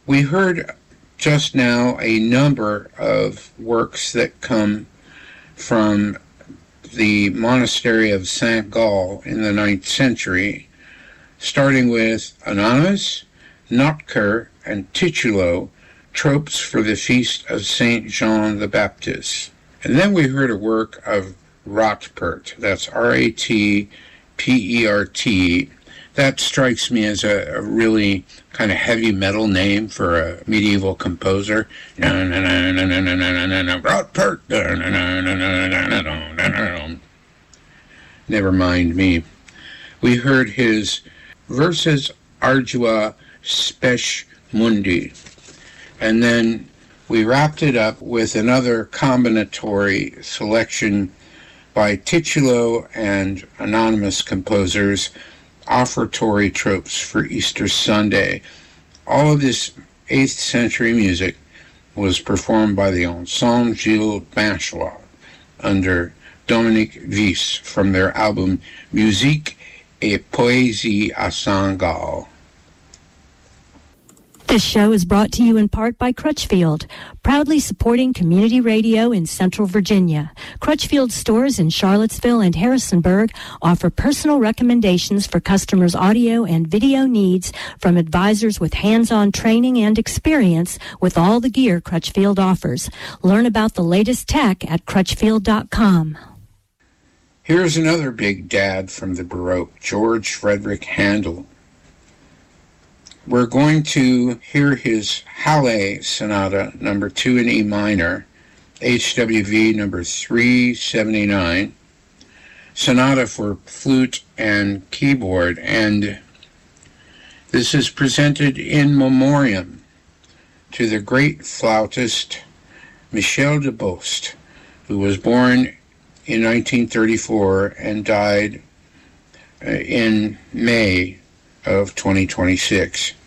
We heard just now a number of works that come from the monastery of Saint Gall in the 9th century, starting with Anonymous, Notker, and Titulo, tropes for the feast of Saint John the Baptist. And then we heard a work of Ratpert, that's Ratpert. That strikes me as a really kind of heavy metal name for a medieval composer. Ratpert. Never mind me. We heard his Versus Ardua Spes Mundi. And then we wrapped it up with another combinatory selection by Titulo and anonymous composers, offertory tropes for Easter Sunday. All of this 8th century music was performed by the Ensemble Gilles Binchois under Dominique Vysse from their album Musique et Poésie à Saint Gall. This show is brought to you in part by Crutchfield, proudly supporting community radio in Central Virginia. Crutchfield stores in Charlottesville and Harrisonburg offer personal recommendations for customers' audio and video needs from advisors with hands-on training and experience with all the gear Crutchfield offers. Learn about the latest tech at crutchfield.com. Here's another big dad from the Baroque, George Frederick Handel. We're going to hear his Halle Sonata, number 2 in E minor, HWV number 379, Sonata for flute and keyboard, and this is presented in memoriam to the great flautist Michel de Bost, who was born in 1934 and died in May of 2026.